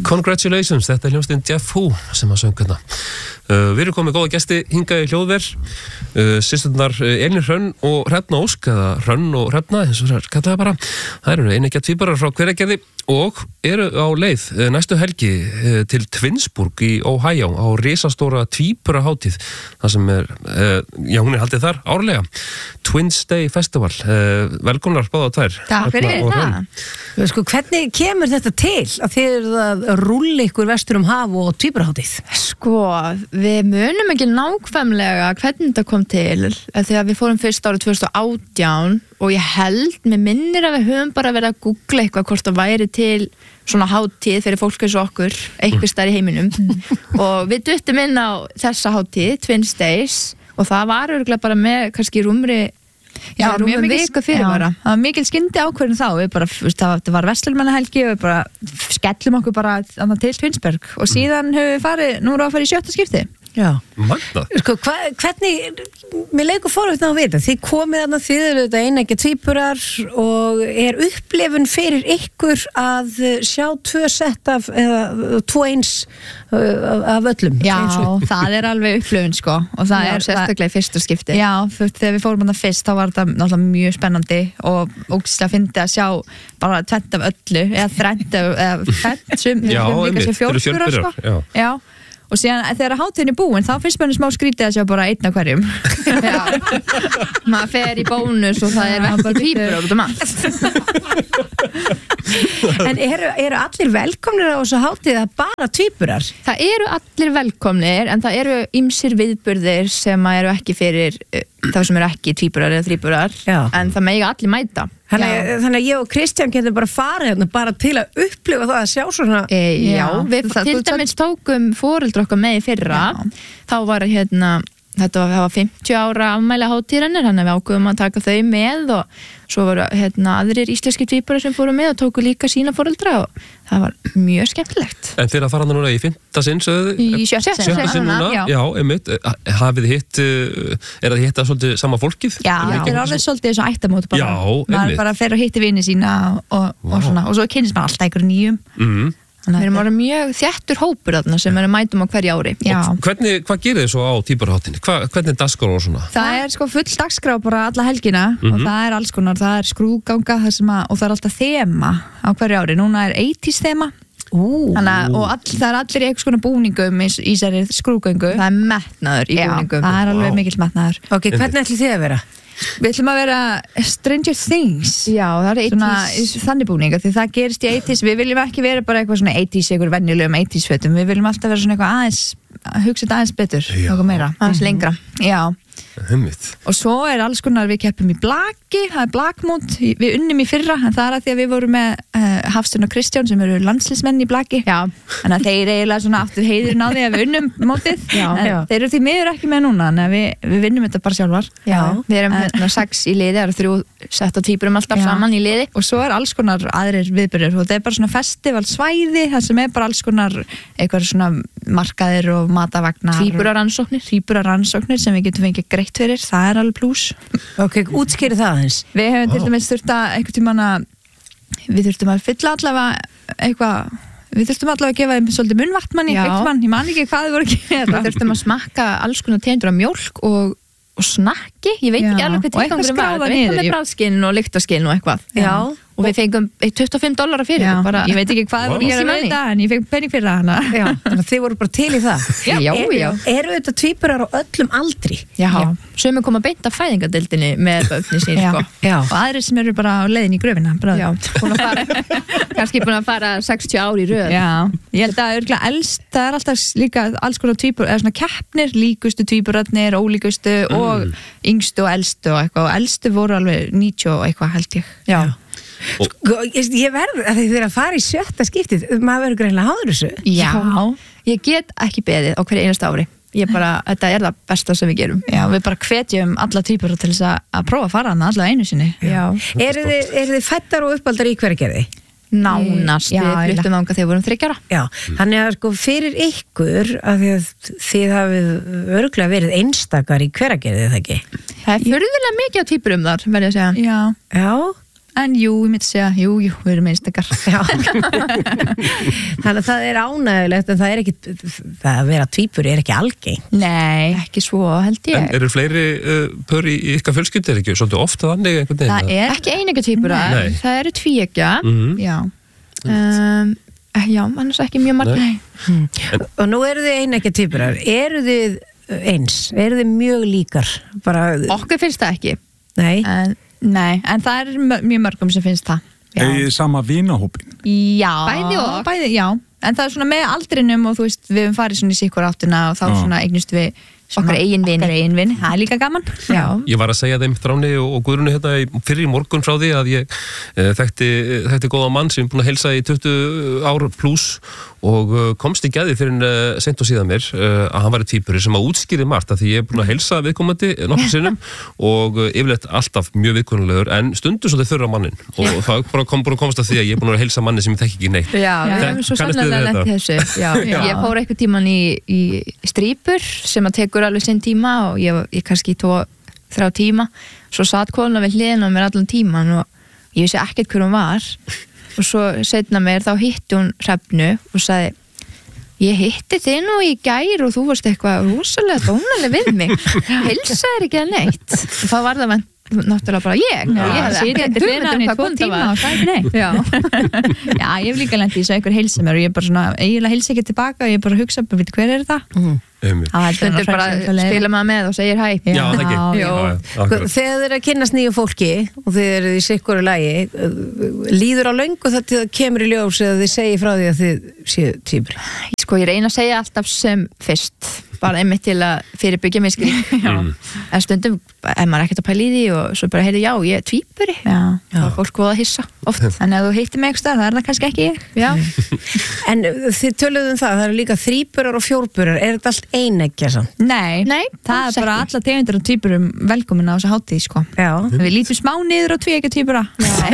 Congratulations, þetta hljómsveitin Jeff Hu sem að söng hérna. Við erum komið góða gesti hingað í hljóðver, systurnar Elín Hrönn og Hrefna Ósk, eða Hrönn og Hrefna, eins og það kallaði bara. Það eru eineggja tvíburar frá Hveragerði og eru á leið næstu helgi til Twinsburg í Ohio á risastóra tvíburahátíð. Það sem hún haldið þar árlega. Twins Day Festival. Velkomnar báða tvær. Takk fyrir það. Sko, hvernig kemur þetta til að þið eruð að rúlla ykkur vestur haf og tvíburahátíð? Sko, við munum ekki nákvæmlega hvernig þetta kom til, þegar við fórum fyrst árið 2018 og ég held, mér minnir að við höfum bara verið að googla eitthvað hvort það væri til svona hátíð fyrir fólk eins og okkur, einhvers staðar í heiminum og við duttum inn á þessa hátíð, Twins Days, og það var örugglega bara með kannski rúmri viku fyrir bara. Það var mikil skyndi ákvörðun þá, við bara, það var Vestlumanahelgi og við bara skellum okkur bara til Twinsburg og síðan höfum við farið, nú erum við að fara í 7. skipti. Já. Magna. Sko, hvernig, mér leikur forvitna að vita, þið komið þarna, þið eru þetta eineggja tvíburar og er upplifun fyrir ykkur að sjá 2 sett af, eða 2 eins af öllum? Já, það er alveg upplifun sko og það er sérstaklega í fyrsta skipti. Já, þegar við fórum þarna fyrst, þá var þetta náttúrulega mjög spennandi og ógeðslega fyndið að sjá bara 2 af öllu, eða 3 eða 5 sem líka sér 4 sko. Já. Og síðan þegar hátíðin er búin, þá finnst manni smá skrítið að sjá bara 1 af hverjum. Já, maður fer í bónus og það er bara tvíbur út allt. En eru allir velkomnir á þessu hátíð að bara tvíburar? Það eru allir velkomnir, en það eru ýmsir viðburðir sem eru ekki fyrir þá sem eru ekki tvíburar eða þríburar, en það mega allir mæta. Þannig að ég og Kristján getum bara farið hérna bara til að upplifa það að sjá svona Já, við til dæmis tókum foreldrar okkar með í fyrra. Þá var þetta var 50 ára afmæli hátíðarinnar, þannig að við ákveðum að taka þau með og svo voru aðrir íslenskir tvíburar sem fóru með og tóku líka sína foreldra og það var mjög skemmtilegt. En þeir að fara núna í 5. sinn, sögðu? Í 7. sinn núna? Já, einmitt. Hafið þið er það hitta svolítið sama fólkið? Já, þetta er alveg svolítið eins og ættamót bara. Já, einmitt. Maður bara fer og hitti vini sína og svona, og svo kynnist maður alltaf einhverjum nýjum. Við erum orðið mjög þéttur hópur þarna sem eru mætum á hverju ári. Og hvað gerir þið svo á tvíburaháttinni? Hvernig er dagskrá og svona? Það er sko full dagskrá bara alla helgina og það er alls konar, það er skrúðganga og það er alltaf þema á hverju ári. Núna er 80s þema. Og það er allir í einhvers konar búningum í þessari skrúðgöngu. Það er metnaður í búningum. Já, það er alveg mikill metnaður. Ok, hvernig ætlið þið að vera? Við ætlum að vera Stranger Things. Já, það er 80s. Þannig búninga, því það gerist í 80s. Við viljum ekki vera bara eitthvað svona 80s, einhver venjulegum 80s fötum. Við viljum alltaf vera svona eitthvað hugsa þetta aðeins betur, eitthvað meira. Aðeins lengra. Já. Og svo er alls konar, við keppum í blaki, það er blakmót, við unnum í fyrra, en það er að því að við vorum með Hafsteinn og Kristján sem eru landsliðsmenn í blaki. Já. Þannig að þeir eiginlega svona aftur heiðurinn á því að við unnum mótið. Já. Þeir eru því miður ekki með núna, en við vinnum þetta bara sjálfar. Já. Við erum 6 í liði, það eru 3 sett af tvíburum alltaf saman í liði. Og svo er alls konar aðrir viðburðir og það er bara svona festivalsvæði, það sem er bara alls konar eitthvað svona markaðir og matavagnar. Tvíburaransóknir sem við getum fengið greitt fyrir, það er alveg plús. Ok, útskýri það aðeins. Við hefum til dæmis þurft að einhvern tímann við þurftum að fylla allavega eitthvað, við þurftum allavega að gefa þeim svolítið munnvatnmanni, ég man ekki hvað þið voru að gera. Við þurftum að smakka alls konar tegundur af mjólk og snakki, ég veit ekki alveg hvað tilgangurinn var, eitthvað með bragðskinn og lyktarskinn og eitthvað. Já. Og við fengum $25 fyrir bara. Ég veit ekki hvað það gera með þetta, en ég fengi penning fyrir hana. Já, þannig að þið voru bara til í það. Já. Eru þetta tvíburar á öllum aldri? Já. Sumir koma beint af fæðingadeildinni með börnin sín, sko. Já. Og aðrir sem eru bara á leiðin í gröfina. Já, kannski búin að fara 60 ár í röð. Já, ég held að örgulega elst, það er alltaf líka alls konar tvíbur, eða svona keppnir, líkustu tvíburarnir, ólíkustu og yngstu og elstu og eitthvað. Og elstu voru alveg 90 og eitthvað held ég. Já. Sko, ég verð að þið eru að fara í 7. skiptið, maður verður greinlega háður þessu. Já, ég get ekki beðið á hverju einasta ári. Þetta er það besta sem við gerum. Já, við bara hvetjum alla tvíburar til þess að prófa að fara hana alla einu sinni. Já. Eru þið fættar og uppaldar í Hveragerði? Nánast, við fluttum þangað þegar við vorum 3 ára. Já, þannig að sko fyrir ykkur að þið hafið örugglega verið einstakar í Hveragerði, eða ekki? Það er furðulega mikið á tvíburum þar, verð ég að segja. Já. en jú, ég myndi segja, jú, við erum einstakar. Þannig að það ánægulegt, en það ekki, það að vera tvíburi ekki algeng. Nei, ekki svo held ég. En eru fleiri pör í ykkar fjölskyldu, ekki svolítið ofta þannig einhvern veginn? Það ekki eineggja tvíburar, það eru tvíeggja. Já. Já, annars ekki mjög margir. Og nú eru þið eineggja tvíburar, eru þið eins, eru þið mjög líkar? Okkur finnst það ekki. Nei, en það mjög mörgum sem finnst það. Egið sama vinahópin? Já, bæði, já. En það svona með aldrinum og þú veist, við höfum farið svona í sikkur áttina og þá svona eignust við okkar eigin vini, það líka gaman. Já. Ég var að segja þeim Þráni og Guðrúnu hérna fyrir í morgun frá því að ég þekkti góða mann sem er búin að heilsa í 20 ár pluss og komst í geði fyrir sent og síðan mér að hann væri tvíburi sem að útskýri margt að því ég er búin að heilsa viðkomandi nokkur sinnum og yfirleitt alltaf mjög viðkunnulegur en stundum svolítið þurra mannin og það bara komast að því að ég er búin að heilsa manni sem ég þekki ekki neitt. Já, við erum svo sannlega lent þessu. Ég fór einhver tíman í strípur sem að tekur alveg sinn tíma og ég kannski 2-3 tíma svo satt konuna við hliðina á mér allan tíman og ég vissi ekkert hver hún var og svo seinna mér þá hitti hún Hrefnu og sagði ég hitti þig nú í gær og þú varst eitthvað rosalega dónaleg við mig heilsaðir ekki að neitt og þá var það náttúrulega bara ég hefði ekki hugmynd hvað kundi var og sagði neitt já, ég hef líka lent í þess að einhver heilsa mér og ég bara svona, eiginlega heilsa ekki tilbaka og ég bara hugsa, hver er það? Stundir bara spila maður með og segir hæ. Já, það ekki. Þegar þið eru að kynnast nýju fólki og þið eru í sikkoru lagi, líður á löngu það til það kemur í ljós eða þið segir frá því að þið séu tvíburi? Sko, ég reyna að segja alltaf sem fyrst, bara einmitt til að fyrirbyggja misskilning. En stundum er maður ekkert að pæla í því og svo bara heyrðu, já, ég er tvíburi. Það er fólk voða að hissa oft. En ef þú hittir mig eitthvað, það er það kannski ekki ég. En þið töluðum það eru líka þríburar og fjórburar, er þetta allt eineggja samt? Nei, það er bara alla tegundir og tvíburum velkomin á þessu hátíð, sko. Við lítum smá niður á tvíeggja tvíbura. Nei,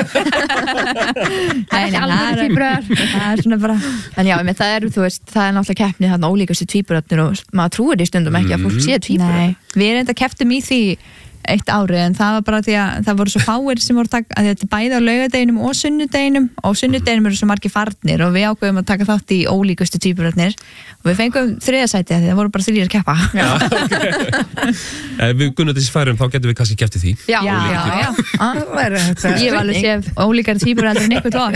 alveg tvíburar. Það er svona bara... En já, það er náttúrulega keppni þarna ólíkastu tvíburarnir og maður trúir í stundum ekki að fólk sé tvíburar. Nei, við enda kepptum í því eitt ári en það var bara því að það voru svo fáir sem voru að þetta bæði á laugardeginum og sunnudeginum og sunnudeginum eru svo margir farnir og við ákveðum að taka þátt í ólíkustu tvíburarnir og við fengum 3. sæti að það voru bara 3 að keppa. Ef við gunnum þessi færum þá getum við kannski keppt í því. Já. Ég var alveg séð ólíkari tvíburar en einhvern tók.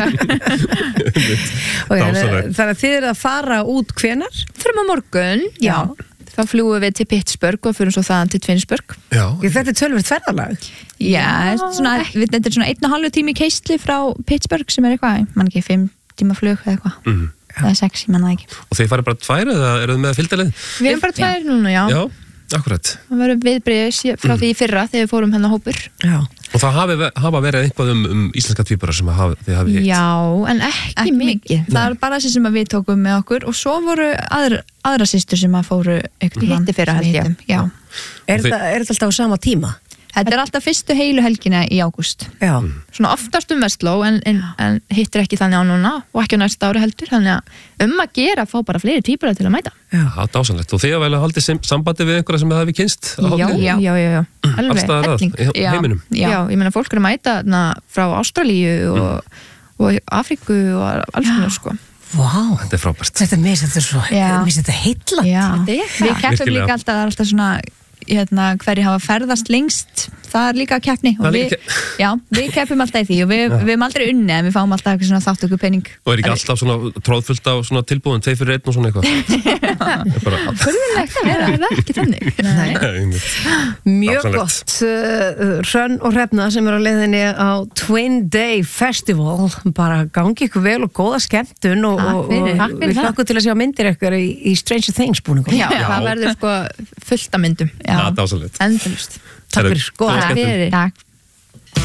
Þannig að þið eru að fara út hvenar? Fyrir morgun, já. Þá fljúum við til Pittsburgh og fyrir svo þaðan til Twinsburg. Þetta er tölvöld ferðalag? Já, þetta er svona 1,5 tími í keisli frá Pittsburgh sem er eitthvað, mann ekki 5 tíma flug eða eitthvað. Það er 6, ég manna ekki. Og þeir farið bara 2 eða eru þið með fylgdalið? Við erum bara 2 núna, já. Já, akkurat. Það verður viðbrigðis frá því í fyrra þegar við fórum hérna hópur. Já. Og það hafa verið eitthvað íslenska tvíburar sem þið hafið hitt? Já, en ekki mikið. Það er bara þessi sem við tókum með okkur og svo voru aðra systur sem að fóru hitti fyrra held ég. Já. Er þetta alltaf á sama tíma? Þetta er alltaf fyrstu heilu helgina í ágúst. Já. Svona oftast Vestló en hittir ekki þannig á núna og ekki á næsta ári heldur þannig að að gera að fá bara fleiri tvíburar til að mæta. Já, það er dásanlegt. Og þið hafa vel að haldið sambandi við einhverja sem þið hafið kynst? Já. Alls staðar að heiminum? Já, ég meina fólk eru að mæta frá Ástralíu og Afríku og alls konar sko. Vá, þetta er frábært. Þetta heillandi. Við keppum líka alltaf svona hverju hafa ferðast lengst það er líka keppni og við keppum alltaf í því og við erum aldrei unni en við fáum alltaf eitthvað svona þáttöku pening og er ekki alltaf svona tróðfullt á svona tilbúðum 2 fyrir 1 og svona eitthvað Furðulegt, það er ekki þannig Mjög gott Hrönn og Hrefna sem eru á leiðinni á Twin Day Festival bara gangi ykkur vel og góða skemmtun og við hlakkum til að sjá myndir ykkur í Stranger Things búningum Já, það verður sko fullt af myndum Já, dásalegt Endalust Takk fyrir, góða Takk fyrir